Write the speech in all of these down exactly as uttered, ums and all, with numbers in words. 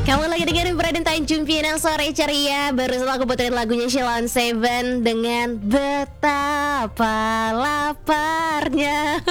Kamu lagi dengerin Brandon Tanjung Pinang Sore Ceria. Baru saja aku puterin lagunya Sheila on Seven dengan Betapa Laparnya.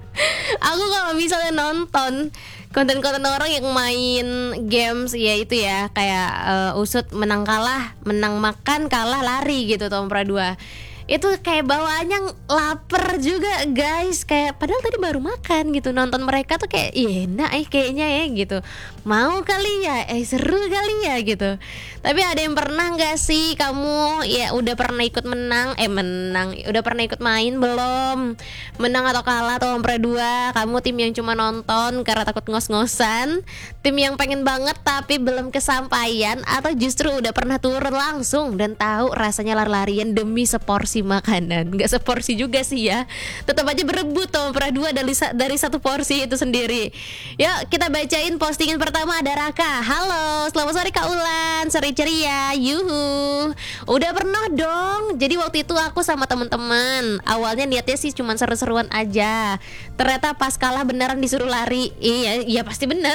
Aku kalau misalnya nonton konten-konten orang yang main games, ya itu ya, kayak uh, usut menang kalah, menang makan kalah lari gitu, Tompra dua. Itu kayak bawaannya lapar juga guys. Kayak padahal tadi baru makan gitu. Nonton mereka tuh kayak iya enak eh kayaknya ya gitu. Mau kali ya, eh seru kali ya gitu. Tapi ada yang pernah gak sih kamu ya udah pernah ikut menang, eh menang, udah pernah ikut main belum? Menang atau kalah atau Tompra dua? Kamu tim yang cuma nonton karena takut ngos-ngosan, tim yang pengen banget tapi belum kesampaian, atau justru udah pernah turun langsung dan tahu rasanya lari-larian demi seporsi makanan. Gak seporsi juga sih ya, tetap aja berebut Tompra dua dari, dari satu porsi itu sendiri. Yuk kita bacain postingan pertama. Ada Raka. Halo, selamat sore Kak Ulan, sore ceria. Yuhu. Udah pernah dong. Jadi waktu itu aku sama teman-teman, awalnya niatnya sih cuma seru-seruan aja. Ternyata pas kalah beneran disuruh lari. Iya, iya pasti bener.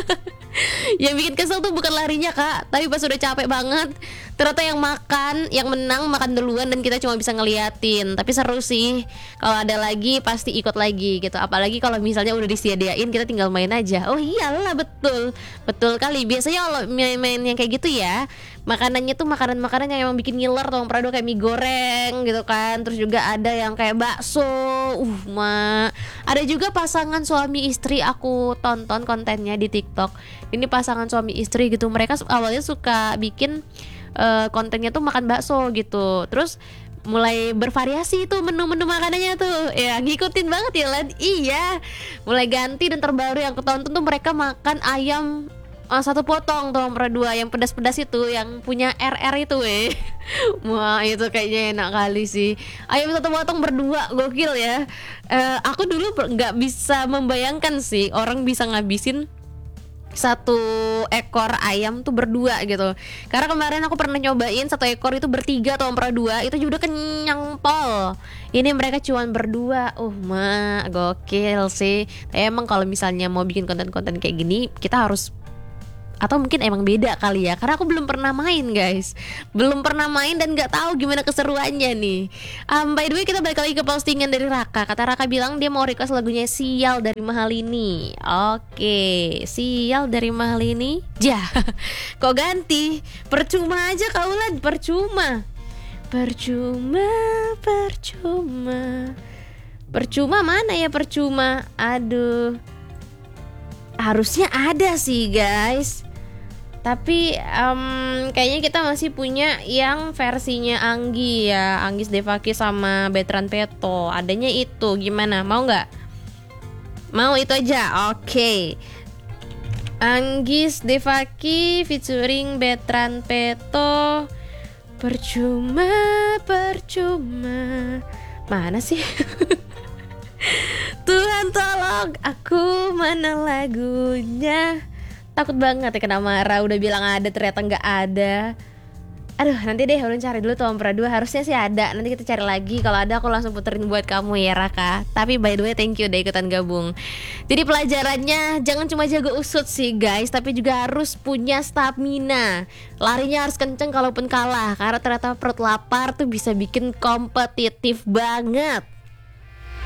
Yang bikin kesel tuh bukan larinya Kak, tapi pas udah capek banget, ternyata yang makan, yang menang makan duluan dan kita cuma bisa ngeliatin. Tapi seru sih, kalau ada lagi pasti ikut lagi gitu. Apalagi kalau misalnya udah disediain, kita tinggal main aja. Oh iyalah, betul, betul kali. Biasanya kalau main-main yang kayak gitu ya, makanannya tuh makanan-makanan yang emang bikin ngiler tuh, Prado, kayak mie goreng gitu kan. Terus juga ada yang kayak bakso. Uh, ma. Ada juga pasangan suami istri aku tonton kontennya di TikTok. Ini pasangan suami istri gitu. Mereka awalnya suka bikin uh, kontennya tuh makan bakso gitu. Terus mulai bervariasi tuh menu-menu makanannya tuh. Ya ngikutin banget ya Lan. Iya. Mulai ganti, dan terbaru yang aku tonton tuh mereka makan ayam Oh, satu potong Tompra dua yang pedas-pedas itu, yang punya R R itu weh. Wah itu kayaknya enak kali sih. Ayam satu potong berdua, gokil ya. uh, Aku dulu gak bisa membayangkan sih orang bisa ngabisin satu ekor ayam tuh berdua gitu. Karena kemarin aku pernah nyobain satu ekor itu bertiga Tompra dua, itu juga udah kenyang pol. Ini mereka cuman berdua. Uh ma, gokil sih. Tapi emang kalau misalnya mau bikin konten-konten kayak gini, kita harus, atau mungkin emang beda kali ya, karena aku belum pernah main guys, belum pernah main dan nggak tahu gimana keseruannya nih. Um, by the way kita balik lagi ke postingan dari Raka. Kata Raka bilang dia mau request lagunya Sial dari Mahal Ini. Oke, Sial dari Mahal Ini. Ja, kok ganti? Percuma aja Kaulan, percuma, percuma, percuma, percuma mana ya percuma? Aduh, harusnya ada sih guys. Tapi um, kayaknya kita masih punya yang versinya Anggi ya, Anggis Devaki sama Betran Peto. Adanya itu, gimana? Mau nggak? Mau itu aja? Oke, okay. Anggis Devaki featuring Betran Peto. Percuma, percuma. Mana sih? Tuhan tolong aku, mana lagunya? Takut banget ya kena marah. Udah bilang ada ternyata gak ada. Aduh nanti deh ulun cari dulu Tompra dua. Harusnya sih ada, nanti kita cari lagi. Kalau ada aku langsung puterin buat kamu ya Raka. Tapi by the way thank you udah ikutan gabung. Jadi pelajarannya jangan cuma jago usut sih guys, tapi juga harus punya stamina. Larinya harus kenceng kalaupun kalah, karena ternyata perut lapar tuh bisa bikin kompetitif banget.